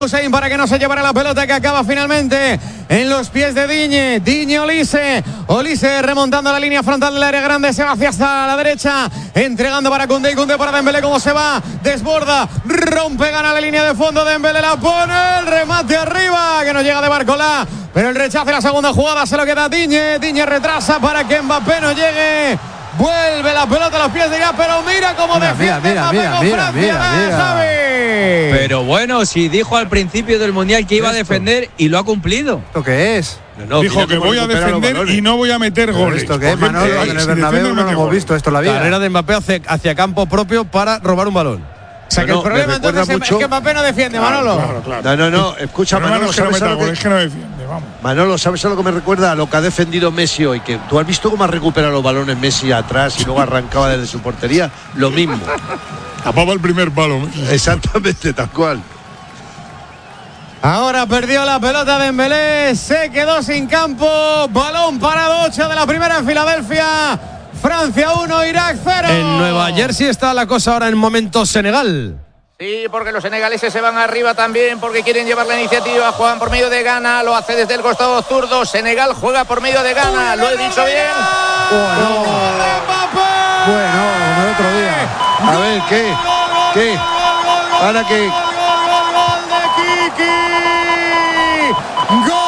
Hussein para que no se llevara la pelota, que acaba finalmente en los pies de Digne Olise remontando la línea frontal del área grande, se va hacia hasta la derecha, entregando para Koundé, y Koundé para Dembélé, como se va, desborda, rompe, gana la línea de fondo, Dembélé la pone, el remate arriba, que no llega de Barcola, pero el rechazo de la segunda jugada se lo queda a Digne retrasa para que Mbappé no llegue. Vuelve la pelota a los pies de Irak, pero mira cómo defiende Mbappé. Pero bueno, si dijo al principio del Mundial que iba a defender y lo ha cumplido. ¿Esto qué es? Dijo que voy a defender y no voy a meter goles. ¿Esto qué es, Manolo? En el Bernabéu no lo hemos visto esto en la vida. Carrera de Mbappé hacia campo propio para robar un balón. O sea, que el problema entonces es que Mbappé no defiende, Manolo. Claro. No, escucha, Manolo, es que no defiende, vamos. Manolo, ¿sabes a lo que me recuerda? A lo que ha defendido Messi hoy, que tú has visto cómo ha recuperado los balones Messi atrás y luego arrancaba desde su portería, lo mismo. Tapaba el primer palo. Exactamente, tal cual. Ahora perdió la pelota de Dembélé, se quedó sin campo, balón parado, 8 de la primera en Filadelfia. Francia 1, Irak 0. En Nueva Jersey está la cosa ahora en momento Senegal. Sí, porque los senegaleses se van arriba también, porque quieren llevar la iniciativa, juegan por medio de Ghana, lo hace desde el costado zurdo, Senegal juega por medio de Ghana, lo he dicho bien. Bueno, como el otro día. A ver, ¿qué? ¿Para qué? Gol de Kiki. Gol.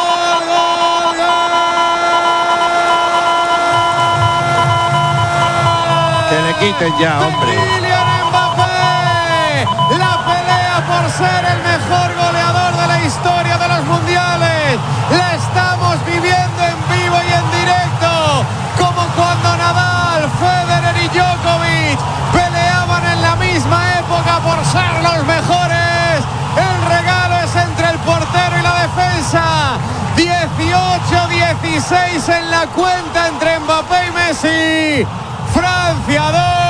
Que le quiten ya, hombre. Kylian Mbappé, la pelea por ser el mejor goleador de la historia de los mundiales. La estamos viviendo en vivo y en directo, como cuando Nadal, Federer y Djokovic peleaban en la misma época por ser los mejores. El regalo es entre el portero y la defensa. 18-16 en la cuenta entre Mbappé y Messi. Francia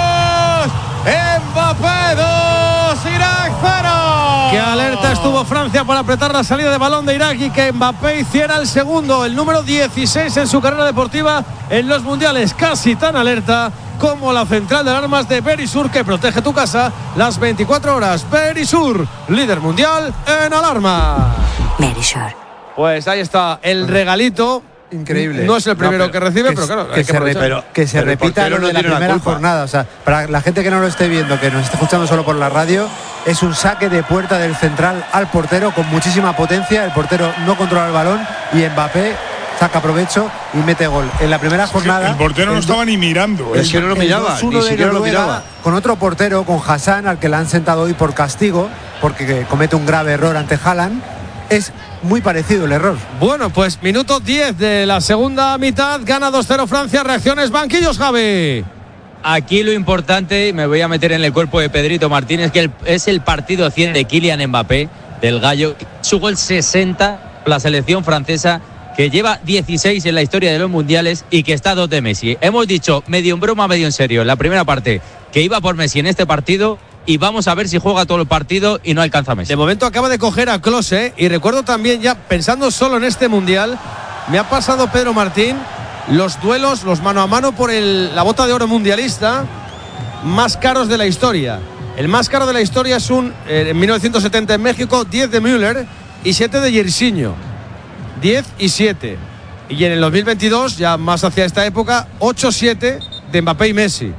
2, Mbappé 2, Irak 0. Qué alerta estuvo Francia para apretar la salida de balón de Irak y que Mbappé hiciera el segundo, el número 16 en su carrera deportiva en los mundiales. Casi tan alerta como la central de alarmas de Verisur, que protege tu casa las 24 horas. Verisur, líder mundial en alarma. Verisur. Pues ahí está el regalito. Increíble. No es el primero que recibe, pero claro, que se repita lo de la primera jornada. O sea, para la gente que no lo esté viendo, que nos esté escuchando solo por la radio, es un saque de puerta del central al portero con muchísima potencia. El portero no controla el balón y Mbappé saca provecho y mete gol. En la primera jornada el portero no estaba ni mirando. Es que no lo miraba, ni siquiera lo miraba. Con otro portero, con Hassan, al que le han sentado hoy por castigo, porque comete un grave error ante Haaland. Es muy parecido el error. Bueno, pues minuto 10 de la segunda mitad, gana 2-0 Francia. Reacciones, banquillos, Javi. Aquí lo importante, me voy a meter en el cuerpo de Pedrito Martínez, que es el partido 100 de Kylian Mbappé, del gallo. Su gol 60, la selección francesa, que lleva 16 en la historia de los mundiales y que está a 2 de Messi. Hemos dicho, medio en broma, medio en serio, en la primera parte, que iba por Messi en este partido. Y vamos a ver si juega todo el partido y no alcanza a Messi. De momento acaba de coger a Klose. Y recuerdo también, ya pensando solo en este mundial, me ha pasado Pedro Martín los duelos, los mano a mano por la bota de oro mundialista más caros de la historia. El más caro de la historia es en 1970 en México, 10 de Müller y 7 de Jairzinho. 10 y 7. Y en el 2022, ya más hacia esta época, 8-7 de Mbappé y Messi.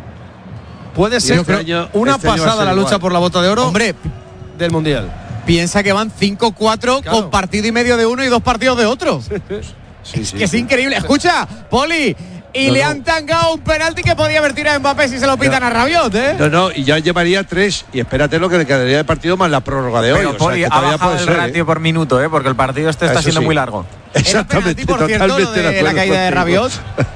Puede ser una pasada la lucha por la bota de oro, hombre, del mundial. Piensa que van 5-4 con partido y medio de uno y 2 partidos de otro. Que es increíble. Escucha, Poli, le han tangado un penalti que podía haber tirado a Mbappé si se lo pitan a Rabiot, ¿eh? Y ya llevaría 3 y espérate lo que le quedaría de partido más la prórroga de hoy. Pero Poli, ha bajado el ratio por minuto, porque el partido está siendo muy largo. Exactamente, por cierto, totalmente de la caída de Rabiot.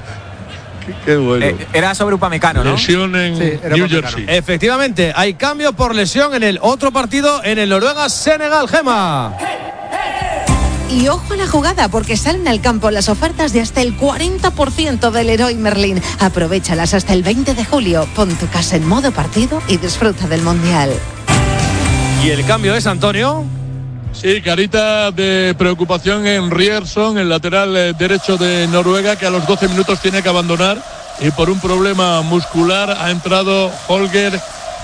Qué bueno. Era sobre Upamecano, ¿no? Lesión en New Jersey. Efectivamente, hay cambio por lesión en el otro partido, en el Noruega-Senegal, Gema. Y ojo a la jugada, porque salen al campo las ofertas de hasta el 40% del Leroy Merlin. Aprovéchalas hasta el 20 de julio. Pon tu casa en modo partido y disfruta del Mundial. ¿Y el cambio es, Antonio? Sí, carita de preocupación en Ryerson, el lateral derecho de Noruega, que a los 12 minutos tiene que abandonar y por un problema muscular ha entrado Holger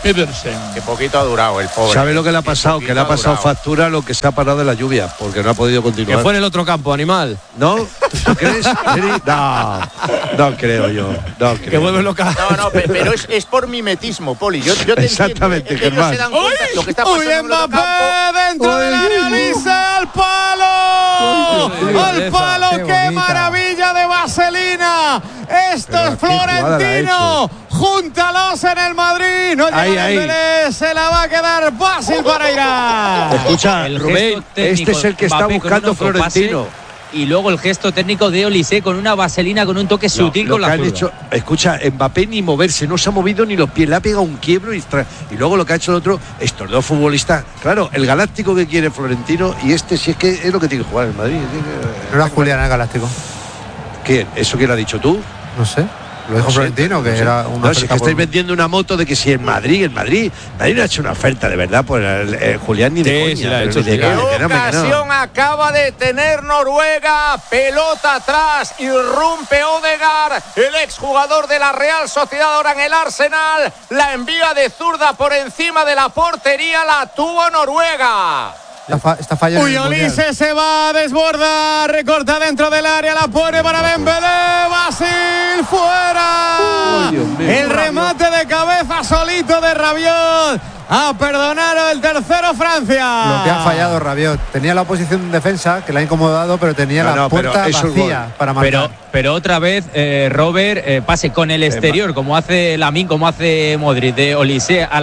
Pedersen. Qué poquito ha durado el pobre. ¿Sabe lo que le ha pasado? Que le ha pasado factura lo que se ha parado de la lluvia, porque no ha podido continuar. Que fue en el otro campo, animal. ¿No? ¿Tú crees? No creo yo. No creo. Que vuelve loca. No, pero es por mimetismo, Poli. Yo te Exactamente, entiendo. Ellos se dan cuenta de lo que está pasando en el otro Mbappé campo. dentro del área, Olise al palo. ¡Al palo! ¡Qué maravilla de vaselina! Esto es Florentino. Júntalos en el Madrid. No llega Dembélé, se la va a quedar fácil para Irán. Escucha, Rubén, este es el que está buscando Florentino. Y luego el gesto técnico de Olise con una vaselina, con un toque sutil con la zurda. Escucha, Mbappé ni moverse, no se ha movido ni los pies, le ha pegado un quiebro y luego lo que ha hecho el otro, estos dos futbolistas, claro, el galáctico que quiere Florentino y este si es que es lo que tiene que jugar en Madrid. No era Julián el galáctico. ¿Quién? ¿Eso quién lo ha dicho tú? No sé. Lo dijo Florentino, que era una. No, si que estáis vendiendo una moto de que si en Madrid no ha hecho una oferta de verdad por Julián ni de coña. Sí, la ha hecho, ¿Qué ocasión acaba de tener Noruega? Pelota atrás, irrumpe Odegaard, el exjugador de la Real Sociedad, ahora en el Arsenal, la envía de zurda por encima de la portería, la tuvo Noruega. Está fallando. Uy, Olise se va a desbordar, recorta dentro del área, la pone para Dembélé, Basil fuera. El remate de cabeza solito de Rabiot. A perdonar el tercero Francia. Lo que ha fallado Rabiot. Tenía la oposición en defensa, que la ha incomodado, pero tenía la puerta vacía para marcar. Pero otra vez, Robert, pase con el exterior, como hace Lamine, como hace Modric, de Olise a